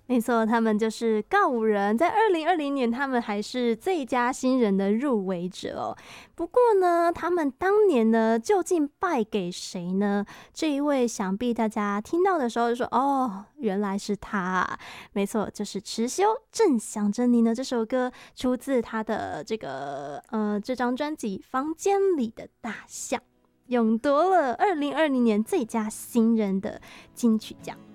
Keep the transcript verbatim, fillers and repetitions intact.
没错，他们就是告五人，在二零二零年，他们还是最佳新人的入围者哦。不过呢，他们当年呢，究竟败给谁呢？这一位，想必大家听到的时候就说：“哦，原来是他啊！”没错，就是池修正想着你呢。这首歌出自他的这个呃这张专辑《房间里的大象》，勇夺了二零二零年最佳新人的金曲奖。